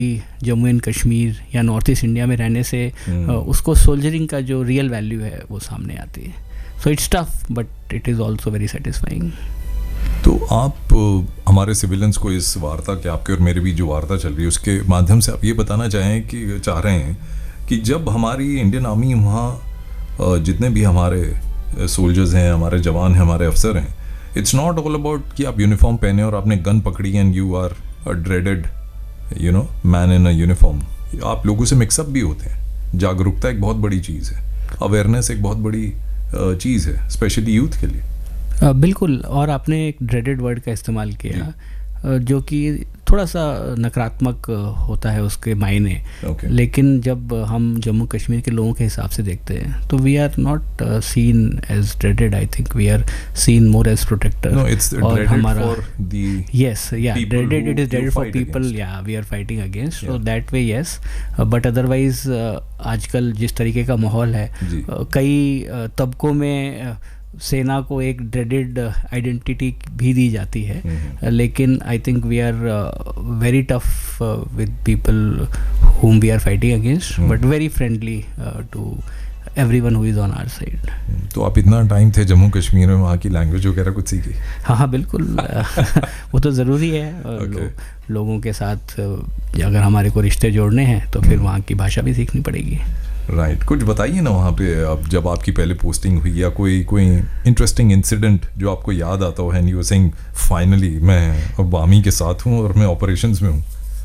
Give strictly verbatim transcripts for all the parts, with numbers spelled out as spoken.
Jammu and Kashmir या north east India में रहने से हम्म। uh, उसको सोल्जरिंग का जो रियल वैल्यू है वो सामने आती है. So it's tough but it is also very satisfying. तो आप अ, हमारे सिविलियंस को इस वार्ता के, आपके और मेरी भी जो वार्ता चल रही है उसके माध्यम से आप ये बताना चाहें कि चाह रहे हैं कि जब हमारी इंडियन आर्मी वहाँ अ, जितने भी हमारे सोल्जर्स हैं, हमारे जवान हैं, हमारे अफसर हैं, इट्स नॉट ऑल अबाउट कि आप यूनिफॉर्म पहने और आपने गन पकड़ी and you are a dreaded you know man in a uniform. आप लोगों से मिक्सअप भी होते हैं. जागरूकता एक बहुत बड़ी चीज़ है, अवेयरनेस एक बहुत बड़ी अ, चीज़ है, स्पेशली यूथ के लिए. Uh, बिल्कुल. और आपने एक ड्रेडेड वर्ड का इस्तेमाल किया uh, जो कि थोड़ा सा नकारात्मक uh, होता है उसके मायने. Okay. लेकिन जब हम जम्मू कश्मीर के लोगों के हिसाब से देखते हैं तो we are not seen as dreaded. I think we are seen more as protector. No, it's dreaded for the yes yeah people dreaded who it is you dreaded for fight people against. yeah we are fighting against. so Yeah. that way yes uh, but otherwise uh, आजकल जिस तरीके का माहौल है जी. uh, कई uh, तबकों में uh, सेना को एक ड्रेडेड आइडेंटिटी भी दी जाती है. हम्म. uh, लेकिन I think we are very tough with people whom we are fighting against hmm. but very friendly uh, to everyone who is on our side. तो आप इतना टाइम थे जम्मू कश्मीर में, वहाँ की लैंग्वेज वगैरह कुछ सीखी? हाँ हाँ बिल्कुल. वो तो ज़रूरी है. और Okay. लो, लोगों के साथ अ, अगर हमारे को रिश्ते जोड़ने हैं तो फिर वहाँ की भाषा भी सीखनी पड़ेगी. Right right. कुछ बताइए ना वहाँ पे, अब जब आपकी पहले पोस्टिंग हुई या कोई कोई इंटरेस्टिंग इंसिडेंट जो आपको याद आता हो, and you are saying finally मैं अब आर्मी के साथ हूँ और मैं ऑपरेशंस में हूँ.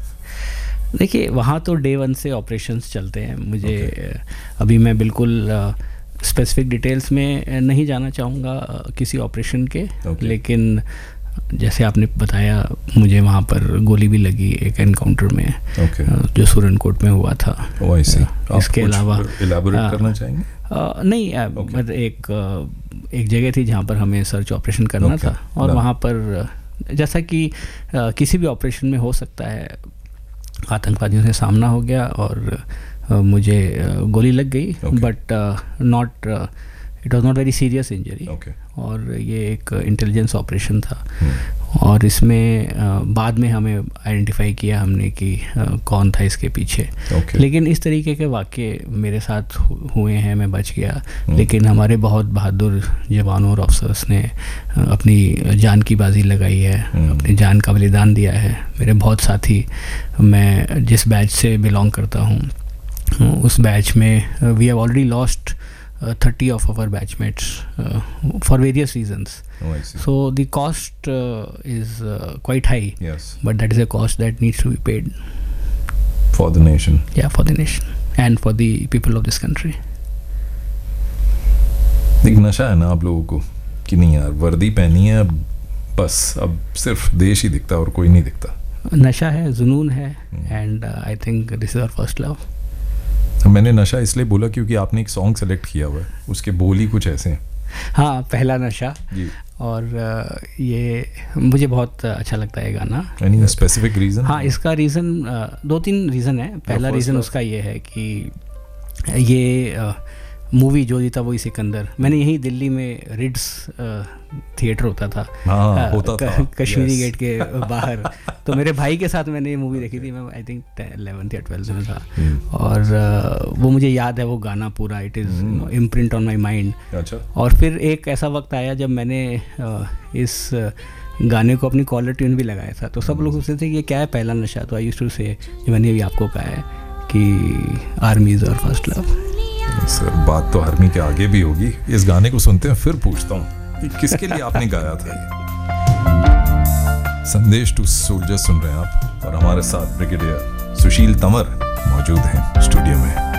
देखिए वहाँ तो डे वन से ऑपरेशंस चलते हैं. मुझे Okay. अभी मैं बिल्कुल स्पेसिफिक डिटेल्स में नहीं जाना चाहूँगा अ, किसी ऑपरेशन के. Okay. लेकिन जैसे आपने बताया मुझे वहाँ पर गोली भी लगी एक एनकाउंटर में ओके. अ, जो सुरनकोट में हुआ था. ओ आई सी. इसके अलावा इलैबोरेट हाँ. करना चाहेंगे? अ, नहीं अ, Okay. मतलब एक अ, एक जगह थी जहाँ पर हमें सर्च ऑपरेशन करना Okay. था. और Done. वहाँ पर अ, जैसा कि अ, किसी भी ऑपरेशन में हो सकता है, आतंकवादियों से सामना हो गया और अ, मुझे अ, गोली लग गई. Okay. But not it was not very serious injury. Okay. और ये एक इंटेलिजेंस ऑपरेशन था. हम्म. और इसमें अ, बाद में हमें आइडेंटिफाई किया हमने कि अ, कौन था इसके पीछे. ओके. लेकिन इस तरीके के वाक़े मेरे साथ हु- हुए हैं. मैं बच गया. हम्म. लेकिन हमारे बहुत बहादुर जवानों और अफसर्स ने अ, अपनी जान की बाजी लगाई है. हम्म. अपनी जान का बलिदान दिया है. मेरे बहुत साथी, मैं जिस बैच से बिलोंग करता हूँ उस बैच में we have already lost thirty of our batchmates uh, for various reasons. Oh, I see. So the cost uh, is uh, quite high, Yes. but that is a cost that needs to be paid. For the nation. Yeah, for the nation and for the people of this country. एक नशा है ना आप लोगों को कि नहीं यार, वर्दी पहनी है अब बस, अब सिर्फ देश ही दिखता और कोई नहीं दिखता. नशा है, जुनून है, and uh, I think this is our first love. मैंने नशा इसलिए बोला क्योंकि आपने एक सॉन्ग सेलेक्ट किया हुआ है, उसके बोल ही कुछ ऐसे हैं. हाँ, पहला नशा. जी. और uh, ये मुझे बहुत अच्छा लगता है गाना. Any specific reason? हाँ, इसका रीज़न uh, दो तीन रीज़न है. पहला रीज़न उसका ये है कि ये uh, मूवी जो जीता वही सिकंदर, मैंने यही दिल्ली में रिड्स थिएटर होता था. हाँ, होता था कश्मीरी yes. गेट के बाहर. तो मेरे भाई के साथ मैंने ये मूवी देखी थी. मैं आई थिंक इलेवेंथ या ट्वेल्थ में था. hmm. और uh, वो मुझे याद है वो गाना पूरा. It is imprint on my mind. अच्छा. और फिर एक ऐसा वक्त आया जब मैंने uh, इस uh, गाने को अपनी कॉलर ट्यून भी लगाया था. तो सब लोग पूछते थे कि ये क्या है पहला नशा. तो आई यूज्ड टू से, मैंने भी आपको कहा है कि army is our first love. Sir बात तो आर्मी के आगे भी होगी. इस गाने को सुनते हैं फिर पूछता हूँ कि किसके लिए आपने गाया था ये. संदेश टू सोल्जर्स सुन रहे हैं आप और हमारे साथ ब्रिगेडियर सुशील तंवर मौजूद हैं स्टूडियो में.